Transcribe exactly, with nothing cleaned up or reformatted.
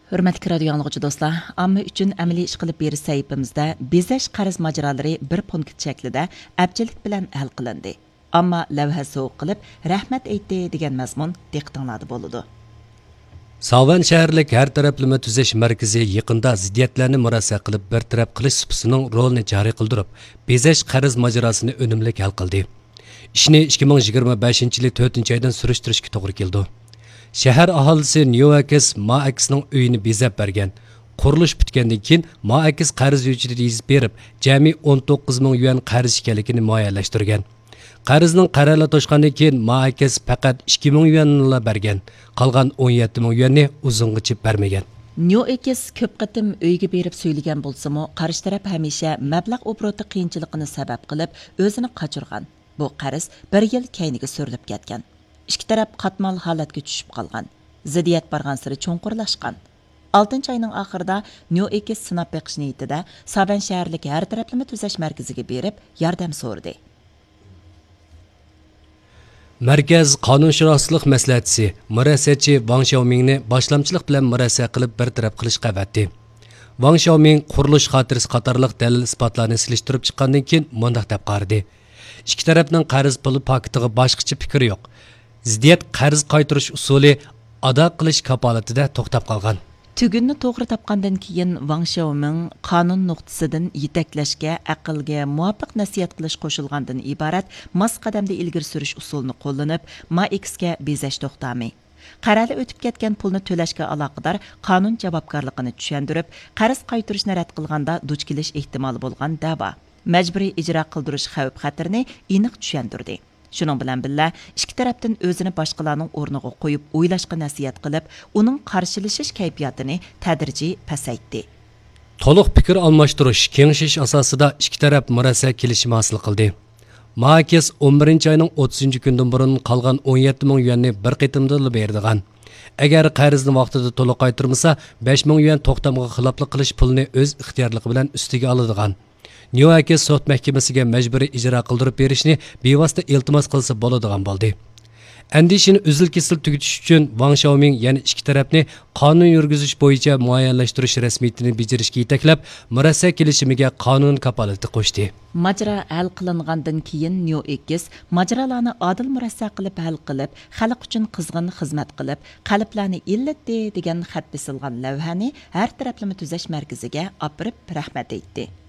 Hürmetli radio anlıqçı dostlar, amma üçün əməli iş qılıb beriş səhifimizdə bezash qarz majralari bir punkt şəklində əbçilik bilan hal qılındı. Amma lavha soğuq qılıb rahmat aytdi degan mazmun diqqətinizdə boludu. Savan şəhərlik hər tərəfləmə tüzəş mərkəzi yaqında ziddiyətlərini mürəsə qılıb bir tərəf qilish süpsinin rolunu cari qıldırıb, bezash qarz majrasını önümlük hal qıldı. İşni ikki ming yigirma beshinchi yil to'rtinchi oydan surishtirishga to'g'ri keldi. Shahar aholisi Newakis Maakisning uyini bezab bergan. Qurilish bitgandan keyin Maakis qarz hujjati yozib berib, jami o'n to'qqiz ming yuan qarz ekanligini muayyanlashtirgan. Qarzning qarali to'shqandan keyin Maakis faqat ikki ming yuanni bergan. Qolgan o'n yetti ming yuanni uzungacha bermagan. Newakis ko'p qatim uyga berib so'ylagan bo'lsa-mu, qarshi taraf hamisha mablag' obroti qiyinchiligini sabab qilib o'zini qochirgan. Bu qarz bir yil keyniga surilib ketgan. İki taraf qatmal holatga tushib qolgan. Ziddiyat bargan siri cho'nqurlashgan. oltinchi oyning oxirida Newakis sinab beqish niyatida Savan shaharlik har taraflama tuzash markaziga berib yordam so'radi. Markaz qonunshunoslik maslahatchisi murassachi Wang Xiaomingni boshlamchilik bilan murassa qilib bir taraf qilishga avatdi. Wang Xiaoming qurilish xotirasi qatorliq dalil isbotlarni silishtirib chiqqandan keyin mundaq deb qaradi. İki tarafning qarz puli paketiga boshqacha fikr yo'q. Ziddiyat qarz qaytarish usuli ado qilish kapolatida to'xtab qolgan. Tugunni to'g'ri topgandan keyin Wang Xiaoming qonun nuqtasidan yetaklashga, aqlga muvofiq nasihat qilish qo'shilgandan iborat mos qadamda ilgari surish usulini qo'llanib, Ma X'ga bezash to'xtami. Qarali o'tib ketgan pulni to'lashga aloqador qonun javobgarligini tushuntirib, qarz qaytarishni rad qilganda duch kelish ehtimoli bo'lgan da'vo, majburiy ijro qildirish xavf-xatarini aniq tushuntirdi. Şunun bilan billa ikki tarafdan o'zini boshqalarning o'rniga qo'yib o'ylashga nasihat qilib, uning qarshilashish kayfiyatini tadrijiy pasaytdi. To'liq fikr almashtirish, kengashish asosida ikki taraf murassa kelishim hosil qildi. Maakis o'n birinchi oyning o'ttizinchi kundan burun qolgan o'n yetti ming yuanni bir qitimda berdigan. Agar qarzni vaqtida to'liq qaytarmasa, besh ming yuan to'xtamga xiloflik qilish pulini o'z ixtiyorligi bilan ustiga oladigan. Newakis sud mahkamasiga majburiy ijro qildirib berishni bevosita iltimos qilsa bo'ladigan bo'ldi. Andishini uzil-kesil tugutish uchun Wang Xiaoming yana ikki tarafni qonun yurgizish bo'yicha muayyanlashtirish rasmiyatini bajarishga yetaklab, murassa kelishimiga qonun kapolati qo'shdi. Majra hal qilingandan keyin Newakis majralarni adil murassa qilib hal qilib, xalq uchun qizg'in xizmat qilib, qalblarni illatdi degan xat bisilgan lavhani har taraflama tuzash markaziga olib rahmat aytdi.